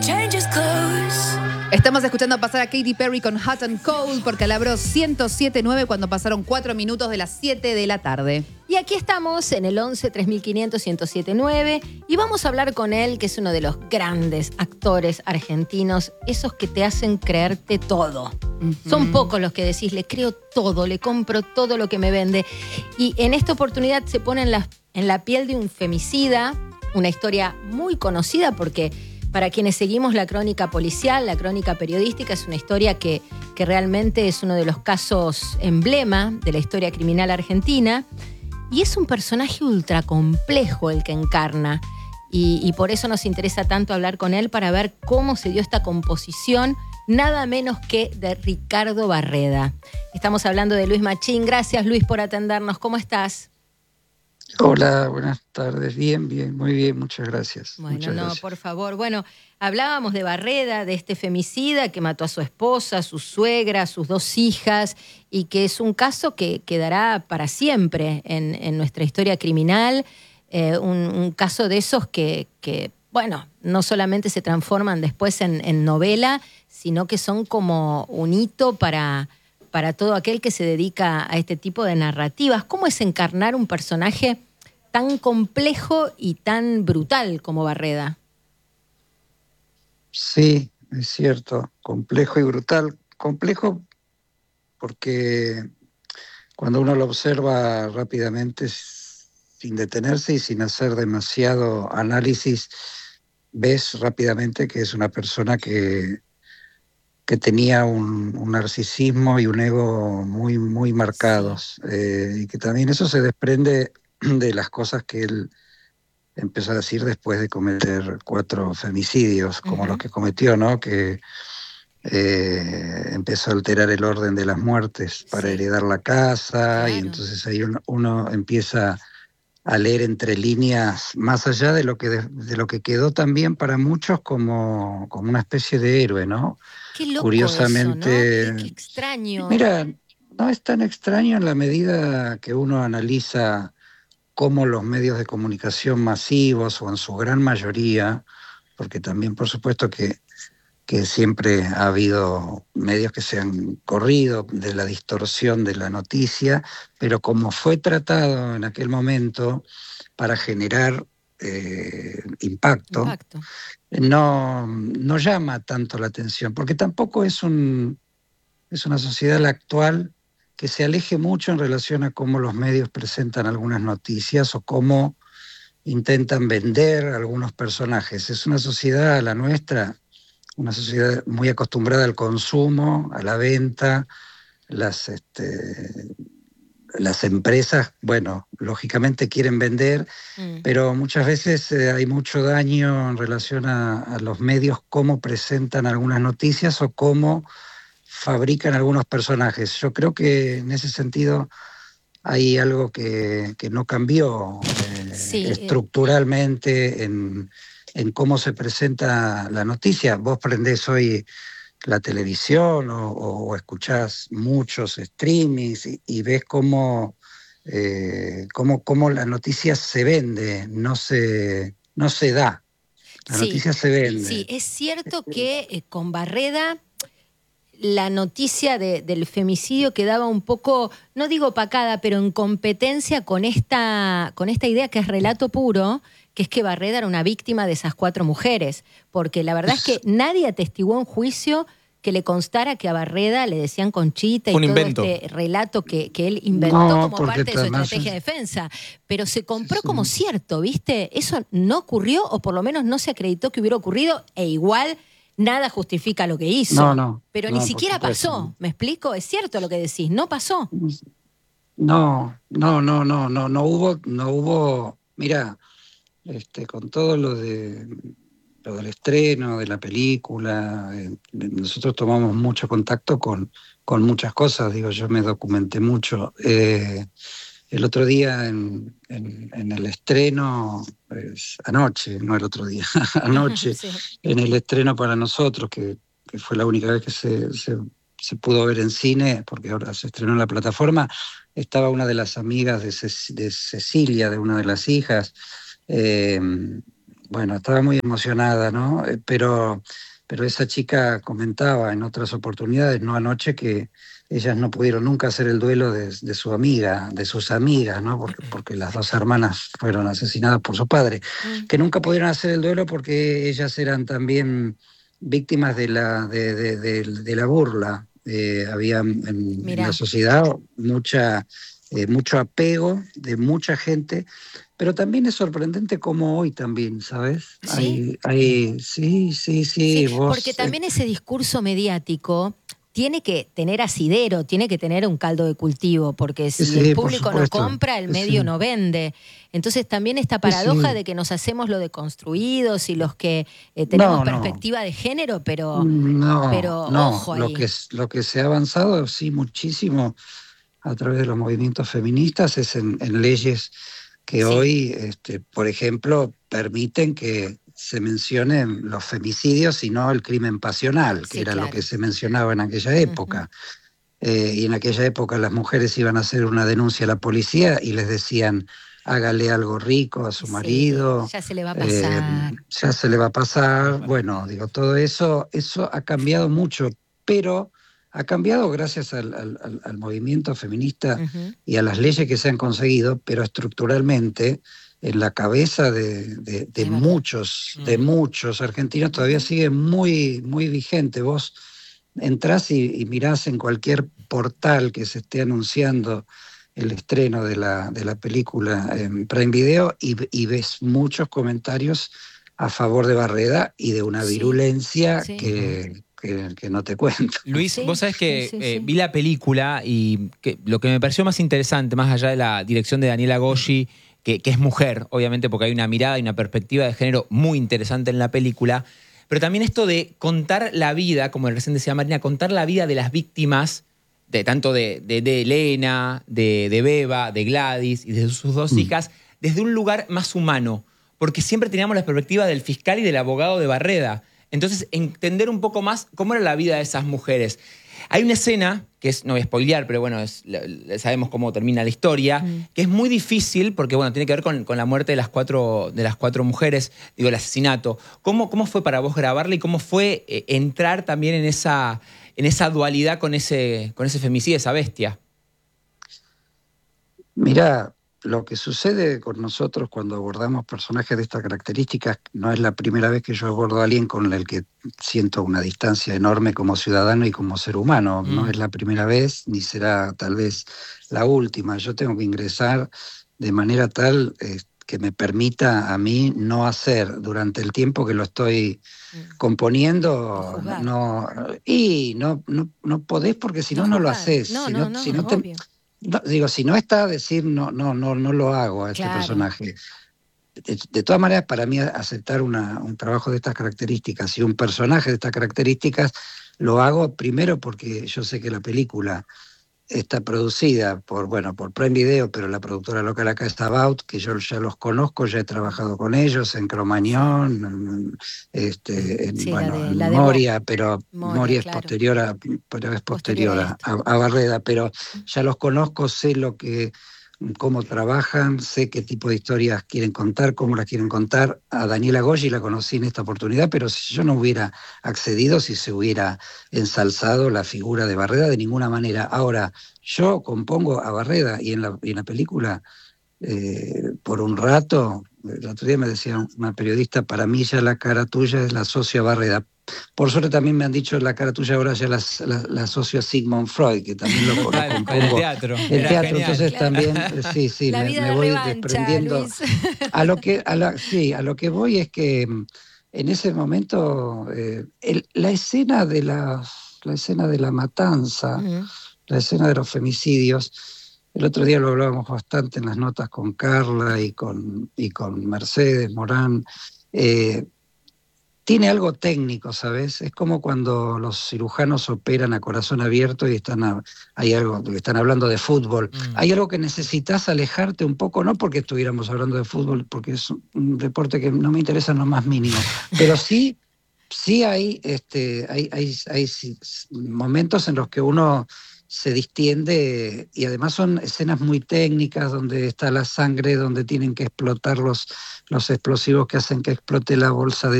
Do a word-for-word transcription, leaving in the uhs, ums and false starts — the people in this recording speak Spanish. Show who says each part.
Speaker 1: Estamos escuchando pasar a Katy Perry con Hot and Cold por Calabro ciento siete punto nueve cuando pasaron cuatro minutos de las siete de la tarde.
Speaker 2: Y aquí estamos en el once tres mil quinientos ciento siete punto nueve y vamos a hablar con él, que es uno de los grandes actores argentinos, esos que te hacen creerte todo. Uh-huh. Son pocos los que decís, le creo todo, le compro todo lo que me vende. Y en esta oportunidad se pone en la, en la piel de un femicida, una historia muy conocida porque para quienes seguimos la crónica policial, la crónica periodística, es una historia que, que realmente es uno de los casos emblema de la historia criminal argentina. Y es un personaje ultra complejo el que encarna. Y, y por eso nos interesa tanto hablar con él para ver cómo se dio esta composición, nada menos que de Ricardo Barreda. Estamos hablando de Luis Machín. Gracias, Luis, por atendernos. ¿Cómo estás?
Speaker 3: Hola, buenas tardes. Bien, bien, muy bien, muchas gracias.
Speaker 2: Bueno,
Speaker 3: muchas
Speaker 2: no,
Speaker 3: gracias.
Speaker 2: por favor. Bueno, hablábamos de Barreda, de este femicida que mató a su esposa, a su suegra, a sus dos hijas, y que es un caso que quedará para siempre en, en nuestra historia criminal, eh, un, un caso de esos que, que, bueno, no solamente se transforman después en, en novela, sino que son como un hito para... para todo aquel que se dedica a este tipo de narrativas. ¿Cómo es encarnar un personaje tan complejo y tan brutal como Barreda?
Speaker 3: Sí, es cierto, complejo y brutal. Complejo porque cuando uno lo observa rápidamente, sin detenerse y sin hacer demasiado análisis, ves rápidamente que es una persona que... que tenía un, un narcisismo y un ego muy, muy marcados, sí. eh, y que también eso se desprende de las cosas que él empezó a decir después de cometer cuatro femicidios, como uh-huh. los que cometió, ¿no? Que eh, empezó a alterar el orden de las muertes para sí. heredar la casa, claro. Y entonces ahí uno, uno empieza a leer entre líneas, más allá de lo que, de, de lo que quedó también para muchos como, como una especie de héroe, ¿no?
Speaker 2: Qué loco
Speaker 3: Curiosamente,
Speaker 2: eso, ¿no? Qué, qué extraño.
Speaker 3: Mira, no es tan extraño en la medida que uno analiza cómo los medios de comunicación masivos, o en su gran mayoría, porque también por supuesto que, que siempre ha habido medios que se han corrido de la distorsión de la noticia, pero como fue tratado en aquel momento para generar eh, impacto, impacto. No, no llama tanto la atención, porque tampoco es, un, es una sociedad la actual que se aleje mucho en relación a cómo los medios presentan algunas noticias o cómo intentan vender algunos personajes. Es una sociedad, la nuestra, una sociedad muy acostumbrada al consumo, a la venta, las... Este, Las empresas, bueno, lógicamente quieren vender, mm. pero muchas veces eh, hay mucho daño en relación a, a los medios, cómo presentan algunas noticias o cómo fabrican algunos personajes. Yo creo que en ese sentido hay algo que, que no cambió eh, sí. estructuralmente en, en cómo se presenta la noticia. Vos prendés hoy la televisión o, o escuchás muchos streamings y, y ves cómo, eh, cómo, cómo la noticia se vende, no se, no se da. La sí, noticia se vende.
Speaker 2: Sí, es cierto que eh, con Barreda la noticia de, del femicidio quedaba un poco, no digo opacada, pero en competencia con esta, con esta idea que es relato puro, que es que Barreda era una víctima de esas cuatro mujeres, porque la verdad es que nadie atestiguó en juicio que le constara que a Barreda le decían Conchita y todo invento. Este relato que, que él inventó no, como parte de su estrategia de defensa, pero se compró sí, sí. como cierto, ¿viste? Eso no ocurrió, o por lo menos no se acreditó que hubiera ocurrido, e igual nada justifica lo que hizo.
Speaker 3: No, no.
Speaker 2: Pero
Speaker 3: no,
Speaker 2: ni siquiera pasó, ¿me explico? Es cierto lo que decís, no pasó.
Speaker 3: No, no, no, no, no, no hubo, no hubo, mira, este, con todo lo de lo del estreno de la película, eh, nosotros tomamos mucho contacto con, con muchas cosas, digo, yo me documenté mucho. Eh, el otro día en, en, en el estreno, pues, anoche, no el otro día, anoche, sí. en el estreno para nosotros, que, que fue la única vez que se, se, se pudo ver en cine, porque ahora se estrenó en la plataforma, estaba una de las amigas de, Ce- de Cecilia, de una de las hijas, eh, bueno, estaba muy emocionada, ¿no? Eh, Pero, pero esa chica comentaba en otras oportunidades, no anoche, que ellas no pudieron nunca hacer el duelo de, de su amiga, de sus amigas, ¿no? Porque, porque las dos hermanas fueron asesinadas por su padre,
Speaker 2: Mm,
Speaker 3: que nunca pudieron hacer el duelo porque ellas eran también víctimas de la, de, de- de- de la burla. Eh, había en, en la
Speaker 2: mirá,
Speaker 3: sociedad mucha, eh, mucho apego de mucha gente, pero también es sorprendente cómo hoy también, ¿sabes?
Speaker 2: ¿sí?
Speaker 3: Hay, hay, sí, sí,
Speaker 2: Sí,
Speaker 3: sí,
Speaker 2: porque
Speaker 3: vos, eh,
Speaker 2: también ese discurso mediático tiene que tener asidero, tiene que tener un caldo de cultivo, porque
Speaker 3: sí,
Speaker 2: si el
Speaker 3: sí, por
Speaker 2: público no
Speaker 3: supuesto,
Speaker 2: compra, el medio
Speaker 3: sí,
Speaker 2: no vende. Entonces también esta
Speaker 3: sí,
Speaker 2: paradoja
Speaker 3: sí.
Speaker 2: de que nos hacemos lo de construidos y los que eh, tenemos
Speaker 3: No, no,
Speaker 2: perspectiva de género, pero,
Speaker 3: no,
Speaker 2: pero
Speaker 3: no,
Speaker 2: ojo
Speaker 3: lo que,
Speaker 2: ahí.
Speaker 3: es, lo que se ha avanzado, sí, muchísimo a través de los movimientos feministas es en, en leyes que
Speaker 2: Sí,
Speaker 3: hoy, este, por ejemplo, permiten que se mencionen los femicidios y no el crimen pasional, que
Speaker 2: sí,
Speaker 3: era lo
Speaker 2: claro.
Speaker 3: que se mencionaba en aquella
Speaker 2: Ujú.
Speaker 3: época. Eh, y en aquella época las mujeres iban a hacer una denuncia a la policía y les decían, hágale algo rico a su
Speaker 2: Sí,
Speaker 3: marido,
Speaker 2: ya se le va a
Speaker 3: eh,
Speaker 2: pasar.
Speaker 3: ya se le va a pasar. Bueno, digo, todo eso, eso ha cambiado mucho, pero ha cambiado gracias al, al- al- al movimiento feminista
Speaker 2: Ujú.
Speaker 3: y a las leyes que se han conseguido, pero estructuralmente en la cabeza de, de- de
Speaker 2: Es verdad.
Speaker 3: muchos, de muchos argentinos todavía
Speaker 2: Ujú.
Speaker 3: sigue muy, muy vigente. Vos entrás y, y mirás en cualquier portal que se esté anunciando el estreno de la, de la película en Prime Video y, y ves muchos comentarios a favor de Barreda y de una
Speaker 2: Sí,
Speaker 3: virulencia
Speaker 2: sí,
Speaker 3: que, que, que no te cuento.
Speaker 4: Luis, vos
Speaker 2: sí,
Speaker 4: sabés
Speaker 2: sí,
Speaker 4: que
Speaker 2: sí,
Speaker 4: eh,
Speaker 2: sí.
Speaker 4: vi la película y que lo que me pareció más interesante, más allá de la dirección de Daniela Goggi, que, que es mujer, obviamente, porque hay una mirada y una perspectiva de género muy interesante en la película, pero también esto de contar la vida, como recién decía Marina, contar la vida de las víctimas, de, tanto de, de- de Elena, de, de Beba, de Gladys y de sus dos
Speaker 3: Mm.
Speaker 4: hijas, desde un lugar más humano, porque siempre teníamos la perspectiva del fiscal y del abogado de Barreda. Entonces, entender un poco más cómo era la vida de esas mujeres. Hay una escena, que es, no voy a spoilear, pero bueno, es- la- la- sabemos cómo termina la historia,
Speaker 2: Mm.
Speaker 4: que es muy difícil porque, bueno, tiene que ver con, con la muerte de las, cuatro, de las cuatro mujeres, digo, el asesinato. ¿Cómo, cómo fue para vos grabarla y cómo fue eh, entrar también en esa, en esa dualidad con ese, con ese femicidio, esa bestia?
Speaker 3: Mira, lo que sucede con nosotros cuando abordamos personajes de estas características, no es la primera vez que yo abordo a alguien con el que siento una distancia enorme como ciudadano y como ser humano. No
Speaker 4: Mm.
Speaker 3: es la primera vez, ni será tal vez la última. Yo tengo que ingresar de manera tal eh, que me permita a mí no hacer durante el tiempo que lo estoy
Speaker 2: Mm. No
Speaker 3: componiendo, no,
Speaker 2: juzgar.
Speaker 3: no- y no, no, no podés porque si
Speaker 2: No
Speaker 3: no, no lo
Speaker 2: juzgar.
Speaker 3: haces.
Speaker 2: No,
Speaker 3: Si
Speaker 2: no,
Speaker 3: no, si
Speaker 2: no,
Speaker 3: no te,
Speaker 2: obvio.
Speaker 3: no, digo, si no está, decir no, no, no, no lo hago a este
Speaker 2: Claro.
Speaker 3: personaje. De, de todas maneras, para mí aceptar una, un trabajo de estas características y un personaje de estas características, lo hago primero porque yo sé que la película está producida por, bueno, por Prime Video, pero la productora local acá es About, que yo ya los conozco, ya he trabajado con ellos en
Speaker 2: Sí.
Speaker 3: Cromañón, en, este, en,
Speaker 2: Sí, la
Speaker 3: bueno,
Speaker 2: de
Speaker 3: en
Speaker 2: la de Bo.
Speaker 3: Moria, pero
Speaker 2: Moria,
Speaker 3: Moria es
Speaker 2: claro.
Speaker 3: posterior a, pero es
Speaker 2: Posterior
Speaker 3: posterior
Speaker 2: a
Speaker 3: a,
Speaker 2: esta.
Speaker 3: a- a Barreda, pero ya los conozco, sé lo que, cómo trabajan, sé qué tipo de historias quieren contar, cómo las quieren contar. A Daniela Goggi la conocí en esta oportunidad, pero si yo no hubiera accedido, si se hubiera ensalzado la figura de Barreda de ninguna manera. Ahora, yo compongo a Barreda y en la, y en la película, eh, por un rato, el otro día me decía una periodista, para mí ya la cara tuya es la asocio a Barreda. Por suerte también me han dicho la cara tuya ahora ya la, la, la asocio a Sigmund Freud, que también lo, lo
Speaker 4: Total, en el
Speaker 3: compongo
Speaker 4: teatro.
Speaker 3: en
Speaker 4: Era
Speaker 3: teatro,
Speaker 4: genial.
Speaker 3: entonces
Speaker 2: Claro.
Speaker 3: también, eh, sí, sí,
Speaker 2: La
Speaker 3: me,
Speaker 2: vida
Speaker 3: me
Speaker 2: de
Speaker 3: voy
Speaker 2: revancha,
Speaker 3: desprendiendo.
Speaker 2: Luis.
Speaker 3: A lo que, a la, sí, a lo que voy es que mm, en ese momento eh, el- la escena de la, la escena de la matanza,
Speaker 2: Mm.
Speaker 3: la escena de los femicidios, el otro día lo hablábamos bastante en las notas con Carla y con, y con Mercedes Morán. eh, Tiene algo técnico, ¿sabes? Es como cuando los cirujanos operan a corazón abierto y están, a- hay algo, están hablando de fútbol.
Speaker 4: Mm.
Speaker 3: Hay algo que necesitas alejarte un poco, no porque estuviéramos hablando de fútbol, porque es un deporte que no me interesa en lo más mínimo, pero sí, sí hay, este, hay, hay, hay si- momentos en los que uno se distiende, y además son escenas muy técnicas donde está la sangre, donde tienen que explotar los, los explosivos que hacen que explote la bolsa de